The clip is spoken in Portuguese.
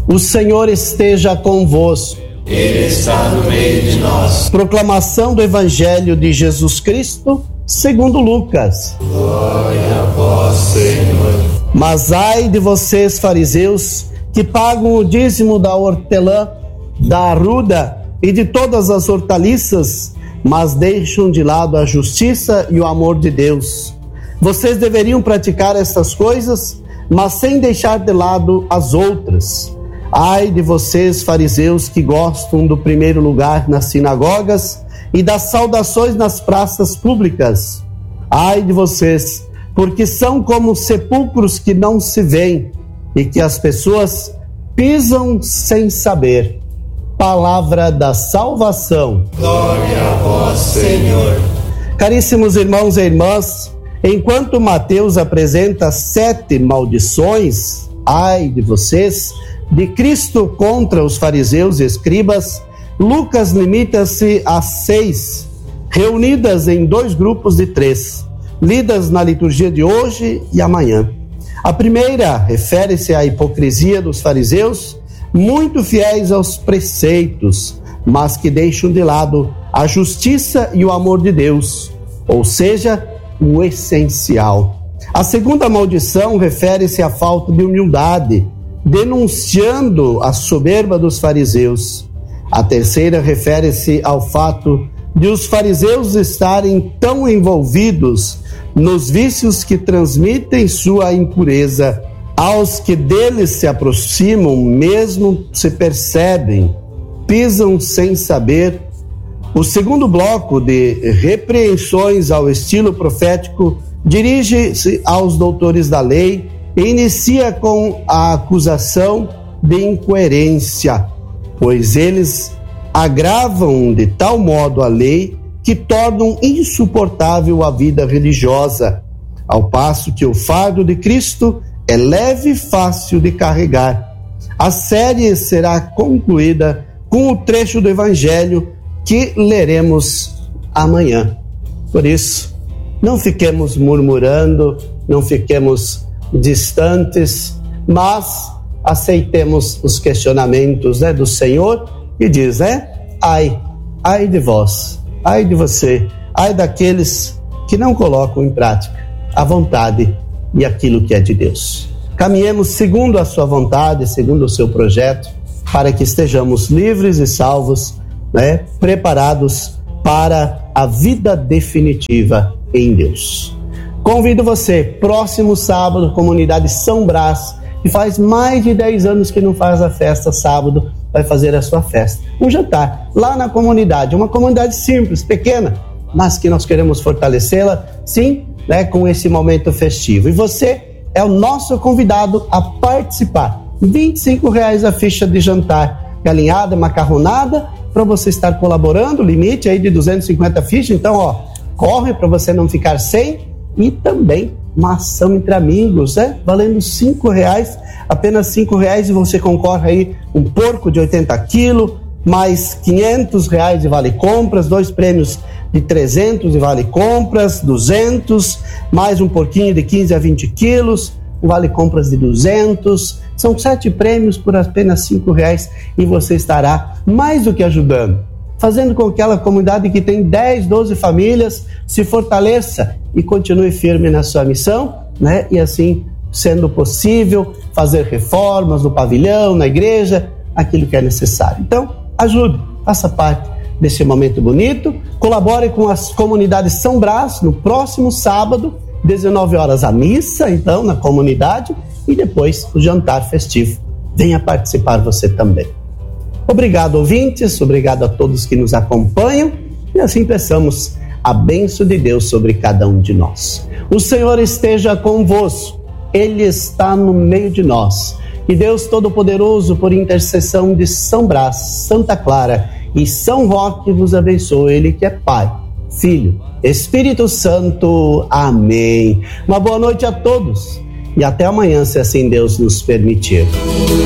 O Senhor esteja convosco. Ele está no meio de nós. Proclamação do Evangelho de Jesus Cristo, segundo Lucas. Glória a vós, Senhor. Mas ai de vocês, fariseus, que pagam o dízimo da hortelã, da arruda e de todas as hortaliças, mas deixam de lado a justiça e o amor de Deus. Vocês deveriam praticar estas coisas, mas sem deixar de lado as outras. Ai de vocês, fariseus, que gostam do primeiro lugar nas sinagogas e das saudações nas praças públicas. Ai de vocês, porque são como sepulcros que não se veem e que as pessoas pisam sem saber. Palavra da salvação. Glória a vós, Senhor. Caríssimos irmãos e irmãs, enquanto Mateus apresenta 7 maldições, ai de vocês, de Cristo contra os fariseus e escribas, Lucas limita-se a 6, reunidas em 2 grupos de 3, lidas na liturgia de hoje e amanhã. A primeira refere-se à hipocrisia dos fariseus, muito fiéis aos preceitos, mas que deixam de lado a justiça e o amor de Deus, ou seja, o essencial. A segunda maldição refere-se à falta de humildade, denunciando a soberba dos fariseus. A terceira refere-se ao fato de os fariseus estarem tão envolvidos nos vícios que transmitem sua impureza. Aos que deles se aproximam, mesmo se percebem, pisam sem saber. O segundo bloco de repreensões ao estilo profético dirige-se aos doutores da lei e inicia com a acusação de incoerência, pois eles agravam de tal modo a lei que tornam insuportável a vida religiosa, ao passo que o fardo de Cristo é leve e fácil de carregar. A série será concluída com o trecho do Evangelho que leremos amanhã. Por isso, não fiquemos murmurando, não fiquemos distantes, mas aceitemos os questionamentos do Senhor, que diz, ai de vós, ai de você, ai daqueles que não colocam em prática a vontade e aquilo que é de Deus. Caminhemos segundo a sua vontade, segundo o seu projeto, para que estejamos livres e salvos, preparados para a vida definitiva em Deus. Convido você, próximo sábado, comunidade São Brás, que faz mais de 10 anos que não faz a festa sábado, vai fazer a sua festa. Um jantar lá na comunidade, uma comunidade simples, pequena, mas que nós queremos fortalecê-la, sim, com esse momento festivo. E você é o nosso convidado a participar. R$25 a ficha de jantar, galinhada, macarronada, para você estar colaborando, limite aí de 250 fichas, então corre para você não ficar sem, e também uma ação entre amigos, valendo R$5, apenas R$5, e você concorre aí um porco de 80 quilos, mais R$500 de vale compras, 2 prêmios de 300 de vale compras, 200, mais um porquinho de 15 a 20 quilos, um vale compras de 200, são 7 prêmios por apenas R$5, e você estará mais do que ajudando, fazendo com que aquela comunidade que tem 10, 12 famílias se fortaleça e continue firme na sua missão, e assim, sendo possível, fazer reformas no pavilhão, na igreja, aquilo que é necessário. Então, ajude, faça parte desse momento bonito, colabore com as comunidades São Brás no próximo sábado, 19 horas a missa, então, na comunidade, e depois o jantar festivo. Venha participar você também. Obrigado, ouvintes, obrigado a todos que nos acompanham, e assim peçamos a bênção de Deus sobre cada um de nós. O Senhor esteja convosco, Ele está no meio de nós. Que Deus Todo-Poderoso, por intercessão de São Brás, Santa Clara e São Roque, vos abençoe, Ele que é Pai, Filho, Espírito Santo. Amém. Uma boa noite a todos e até amanhã, se assim Deus nos permitir.